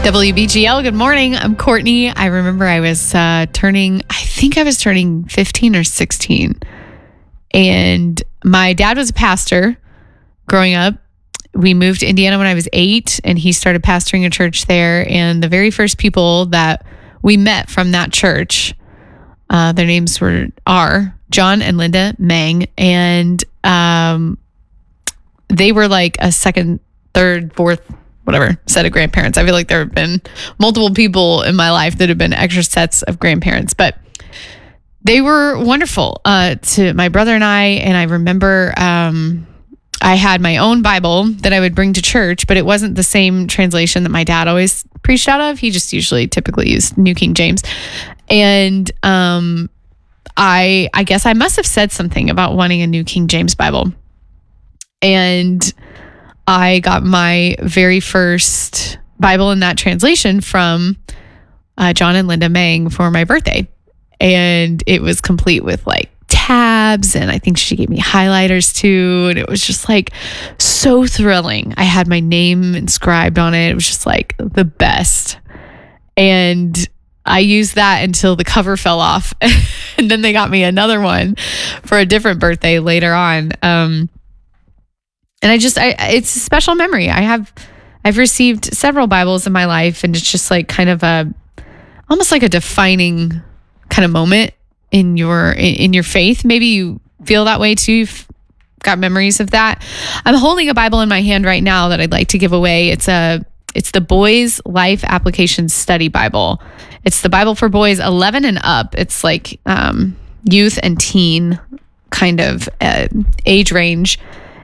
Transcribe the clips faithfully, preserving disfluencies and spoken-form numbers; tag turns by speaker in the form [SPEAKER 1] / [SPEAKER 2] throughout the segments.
[SPEAKER 1] W B G L, good morning. I'm Courtney. I remember I was uh, turning, I think I was turning fifteen or sixteen. And my dad was a pastor growing up. We moved to Indiana when I was eight, and he started pastoring a church there. And the very first people that we met from that church, uh, their names were are John and Linda Mang. And um, they were like a second, third, fourth, whatever set of grandparents. I feel like there have been multiple people in my life that have been extra sets of grandparents, but they were wonderful uh, to my brother and I. And I remember um, I had my own Bible that I would bring to church, but it wasn't the same translation that my dad always preached out of. He just usually typically used New King James. And um, I, I guess I must have said something about wanting a New King James Bible. And I got my very first Bible in that translation from uh, John and Linda Mang for my birthday. And it was complete with like tabs, and I think she gave me highlighters too. And it was just like so thrilling. I had my name inscribed on it. It was just like the best. And I used that until the cover fell off. And then they got me another one for a different birthday later on. Um, And I just, I, it's a special memory. I have, I've received several Bibles in my life, and it's just like kind of a, almost like a defining kind of moment in your, in, in your faith. Maybe you feel that way too. You've got memories of that. I'm holding a Bible in my hand right now that I'd like to give away. It's a, it's the Boys Life Application Study Bible. It's the Bible for boys eleven and up. It's like um, youth and teen kind of uh, age range.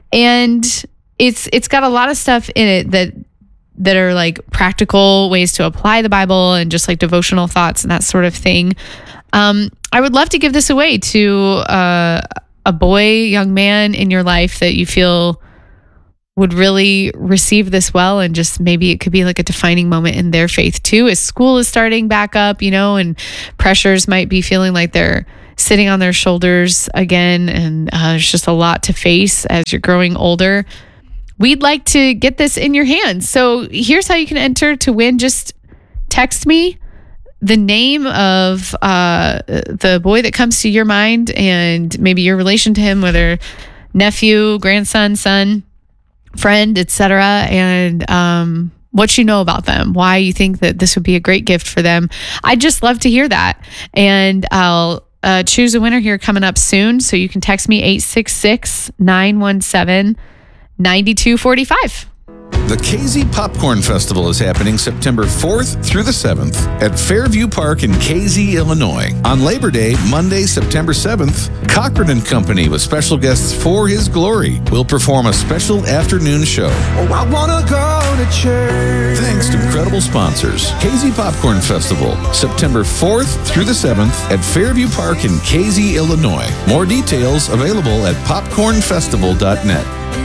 [SPEAKER 1] And it's it's got a lot of stuff in it that that are like practical ways to apply the Bible and just like devotional thoughts and that sort of thing. Um, I would love to give this away to uh, a boy, young man in your life that you feel would really receive this well, and just maybe it could be like a defining moment in their faith too, as school is starting back up, you know, and pressures might be feeling like they're sitting on their shoulders again. And uh, there's just a lot to face as you're growing older. We'd like to get this in your hands. So here's how you can enter to win. Just text me the name of uh, the boy that comes to your mind, and maybe your relation to him, whether nephew, grandson, son, friend, et cetera. And um, what you know about them, why you think that this would be a great gift for them. I'd just love to hear that. And I'll Uh, choose a winner here coming up soon. So you can text me eight six six, nine one seven, nine two four five.
[SPEAKER 2] The K Z Popcorn Festival is happening September fourth through the seventh at Fairview Park in K Z, Illinois. On Labor Day, Monday, September seventh, Cochran and Company with special guests For His Glory will perform a special afternoon show.
[SPEAKER 3] Oh, I wanna go to church.
[SPEAKER 2] Thanks to incredible sponsors. K Z Popcorn Festival, September fourth through the seventh at Fairview Park in K Z, Illinois. More details available at popcorn festival dot net.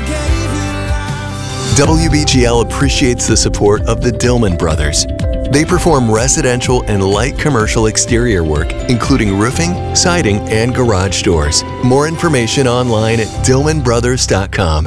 [SPEAKER 4] W B G L appreciates the support of the Dillman Brothers. They perform residential and light commercial exterior work, including roofing, siding, and garage doors. More information online at dillman brothers dot com.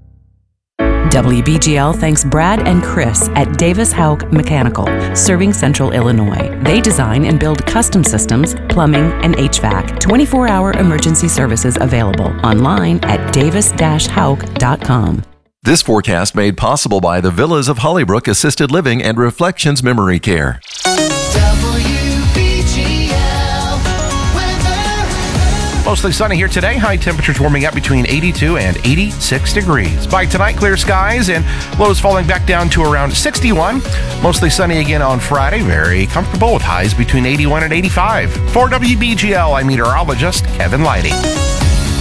[SPEAKER 5] W B G L thanks Brad and Chris at Davis Hauk Mechanical, serving Central Illinois. They design and build custom systems, plumbing, and H V A C. twenty-four hour emergency services available online at davis dash hauk dot com.
[SPEAKER 6] This forecast made possible by the Villas of Hollybrook Assisted Living and Reflections Memory Care.
[SPEAKER 3] W B G L weather.
[SPEAKER 7] Mostly sunny here today. High temperatures warming up between eighty-two and eighty-six degrees. By tonight, clear skies and lows falling back down to around sixty-one. Mostly sunny again on Friday. Very comfortable with highs between eighty-one and eighty-five. For W B G L, I'm meteorologist Kevin Leidy.